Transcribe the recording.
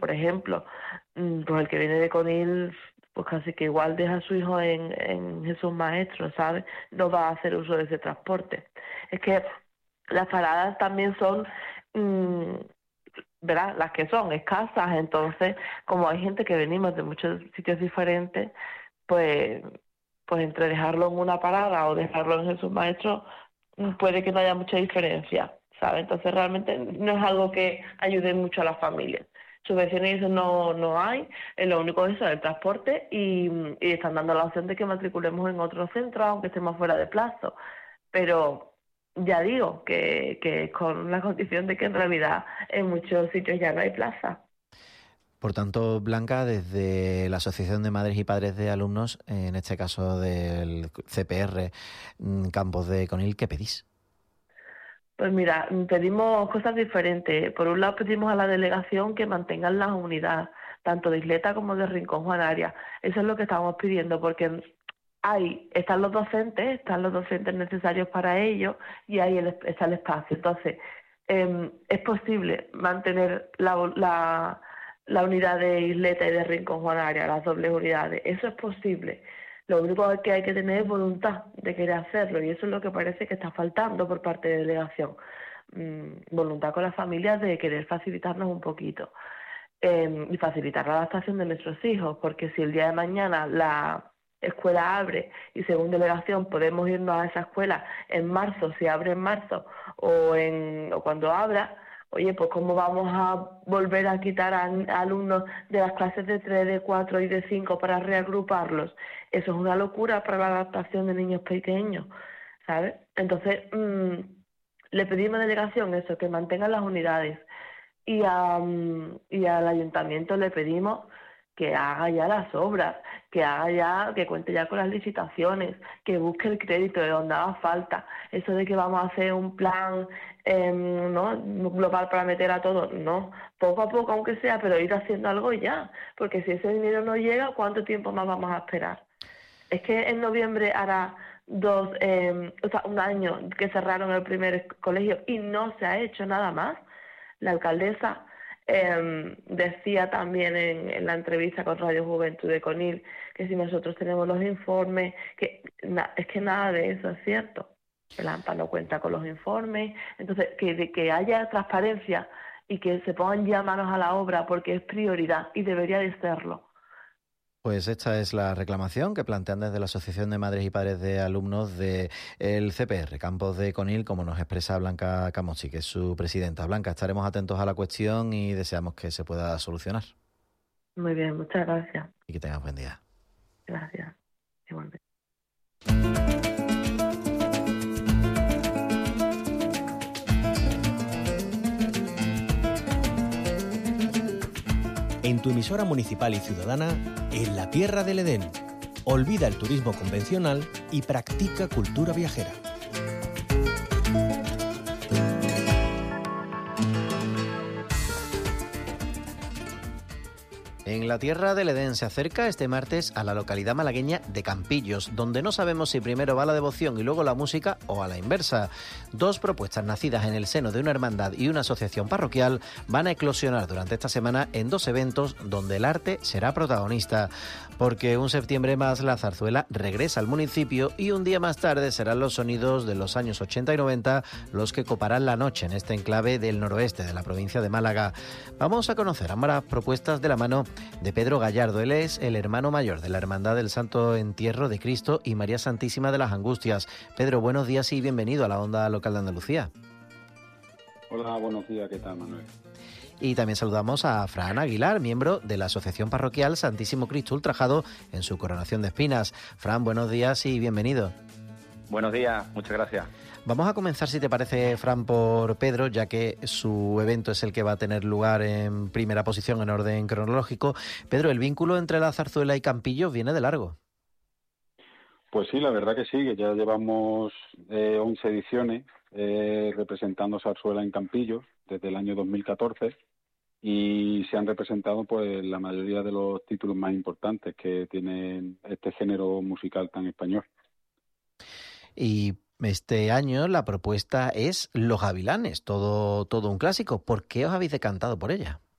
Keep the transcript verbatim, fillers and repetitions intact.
por ejemplo, pues el que viene de Conil, pues casi que igual deja a su hijo en, en Jesús Maestro, ¿sabes? No va a hacer uso de ese transporte. Es que las paradas también son, mmm, ¿verdad? Las que son escasas, entonces, como hay gente que venimos de muchos sitios diferentes, pues, pues entre dejarlo en una parada o dejarlo en Jesús Maestro, puede que no haya mucha diferencia, ¿sabes? Entonces realmente no es algo que ayude mucho a las familias. Subvenciones y eso no, no hay, es lo único eso es el transporte y, y están dando la opción de que matriculemos en otro centro, aunque estemos fuera de plazo. Pero ya digo que, que con la condición de que en realidad en muchos sitios ya no hay plaza. Por tanto, Blanca, desde la Asociación de Madres y Padres de Alumnos, en este caso del C P R Campos de Conil, ¿qué pedís? Pues mira, pedimos cosas diferentes. Por un lado pedimos a la delegación que mantengan la unidad, tanto de Isleta como de Rincón Juanaria. Eso es lo que estamos pidiendo, porque hay, están los docentes, están los docentes necesarios para ello y ahí el, está el espacio. Entonces, eh, es posible mantener la, la, la unidad de Isleta y de Rincón Juanaria, las dobles unidades. Eso es posible. Lo único que hay que tener es voluntad de querer hacerlo y eso es lo que parece que está faltando por parte de delegación. Mm, voluntad con las familias de querer facilitarnos un poquito eh, y facilitar la adaptación de nuestros hijos, porque si el día de mañana la escuela abre y según delegación podemos irnos a esa escuela en marzo, si abre en marzo o, en, o cuando abra, oye, pues ¿cómo vamos a volver a quitar a, a alumnos de las clases de tres, de cuatro y de cinco para reagruparlos? Eso es una locura para la adaptación de niños pequeños, ¿sabes? Entonces, mmm, le pedimos a la delegación eso, que mantengan las unidades. Y, a, y al ayuntamiento le pedimos que haga ya las obras, que haga ya, que cuente ya con las licitaciones, que busque el crédito de donde haga falta. Eso de que vamos a hacer un plan eh, ¿no? global para meter a todos, no, poco a poco aunque sea, pero ir haciendo algo ya, porque si ese dinero no llega, ¿cuánto tiempo más vamos a esperar? Es que en noviembre hará dos, eh, o sea, un año que cerraron el primer colegio y no se ha hecho nada más. La alcaldesa eh, decía también en, en la entrevista con Radio Juventud de Conil que si nosotros tenemos los informes, que na, es que nada de eso es cierto. El A M P A no cuenta con los informes, entonces que, de, que haya transparencia y que se pongan ya manos a la obra porque es prioridad y debería de serlo. Pues esta es la reclamación que plantean desde la Asociación de Madres y Padres de Alumnos del C P R Campos de Conil, como nos expresa Blanca Camossi, que es su presidenta. Blanca, estaremos atentos a la cuestión y deseamos que se pueda solucionar. Muy bien, muchas gracias. Y que tengas buen día. Gracias. Igualmente. En tu emisora municipal y ciudadana, en la Tierra del Edén. Olvida el turismo convencional y practica cultura viajera. En la Tierra del Edén se acerca este martes a la localidad malagueña de Campillos, donde no sabemos si primero va la devoción y luego la música o a la inversa. Dos propuestas nacidas en el seno de una hermandad y una asociación parroquial van a eclosionar durante esta semana en dos eventos donde el arte será protagonista. Porque un septiembre más la zarzuela regresa al municipio y un día más tarde serán los sonidos de los años ochenta y noventa los que coparán la noche en este enclave del noroeste de la provincia de Málaga. Vamos a conocer ambas propuestas de la mano de Pedro Gallardo. Él es el hermano mayor de la Hermandad del Santo Entierro de Cristo y María Santísima de las Angustias. Pedro, buenos días y bienvenido a la Onda Local de Andalucía. Hola, buenos días, ¿qué tal, Manuel? Y también saludamos a Fran Aguilar, miembro de la Asociación Parroquial Santísimo Cristo Ultrajado en su coronación de espinas. Fran, buenos días y bienvenido. Buenos días, muchas gracias. Vamos a comenzar, si te parece, Fran, por Pedro, ya que su evento es el que va a tener lugar en primera posición en orden cronológico. Pedro, el vínculo entre la zarzuela y Campillos viene de largo. Pues sí, la verdad que sí, que ya llevamos eh, once ediciones eh, representando zarzuela en Campillos desde el año dos mil catorce. Y se han representado pues la mayoría de los títulos más importantes que tiene este género musical tan español. Y este año la propuesta es Los Gavilanes, todo, todo un clásico. ¿Por qué os habéis decantado por ella?